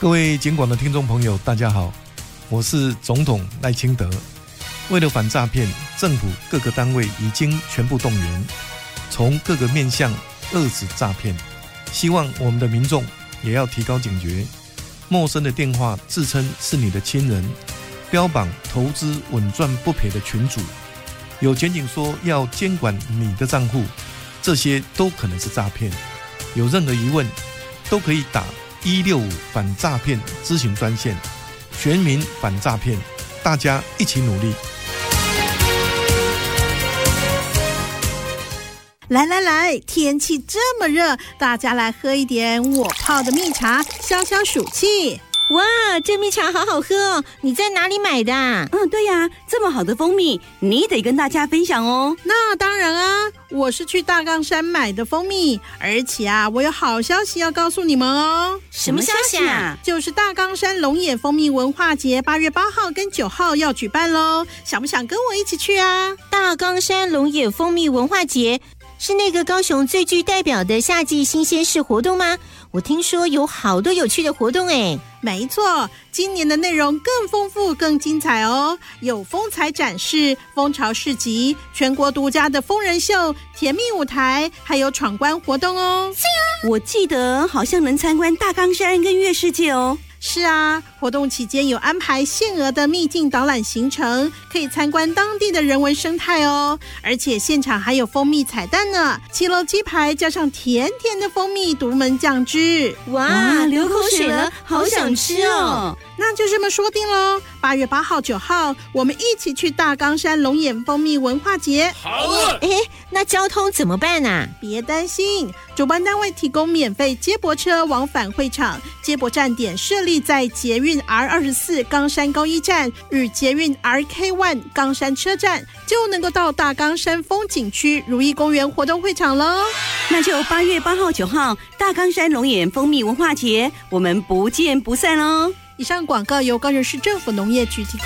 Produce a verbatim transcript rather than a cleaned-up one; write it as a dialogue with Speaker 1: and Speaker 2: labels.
Speaker 1: 各位警广的听众朋友大家好，我是总统赖清德。为了反诈骗，政府各个单位已经全部动员，从各个面向遏止诈骗，希望我们的民众也要提高警觉。陌生的电话自称是你的亲人，标榜投资稳赚不赔的群组，有检警说要监管你的账户，这些都可能是诈骗。有任何疑问都可以打一六五反诈骗咨询专线，全民反诈骗，大家一起努力。
Speaker 2: 来来来，天气这么热，大家来喝一点我泡的蜜茶，消消暑气。
Speaker 3: 哇，这蜜茶好好喝哦！你在哪里买的啊？
Speaker 4: 嗯，对呀，这么好的蜂蜜，你得跟大家分享哦。
Speaker 2: 那当然啊，我是去大冈山买的蜂蜜，而且啊，我有好消息要告诉你们哦。
Speaker 3: 什么消息啊？
Speaker 2: 就是大冈山龙眼蜂蜜文化节八月八号跟九号要举办咯，想不想跟我一起去啊？
Speaker 3: 大冈山龙眼蜂蜜文化节是那个高雄最具代表的夏季新鲜事活动吗？我听说有好多有趣的活动诶。
Speaker 2: 没错，今年的内容更丰富更精彩哦，有风采展示、蜂巢市集、全国独家的蜂人秀、甜蜜舞台，还有闯关活动哦。
Speaker 4: 是啊，我记得好像能参观大冈山跟月世界哦。
Speaker 2: 是啊，活动期间有安排限额的秘境导览行程，可以参观当地的人文生态哦。而且现场还有蜂蜜彩蛋呢，七楼鸡排加上甜甜的蜂蜜独门酱汁，
Speaker 3: 哇，哇流口水了，好想吃哦！
Speaker 2: 那就这么说定喽，八月八号、九号，我们一起去大冈山龙眼蜂蜜文化节。
Speaker 5: 好啊！
Speaker 3: 哎，那交通怎么办啊？
Speaker 2: 别担心，主办单位提供免费接驳车往返会场，接驳站点设立在捷运 R 二十四 冈山高一站与捷运 R K 一 冈山车站，就能够到大冈山风景区如意公园活动会场喽。
Speaker 4: 那就八月八号、九号，大冈山龙眼蜂蜜文化节，我们不见不散喽！
Speaker 2: 以上广告由高雄市政府农业局提供。